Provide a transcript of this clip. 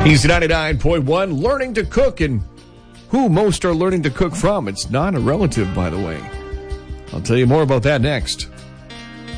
He's 99.1, learning to cook, and who most are learning to cook from. It's not a relative, by the way. I'll tell you more about that next.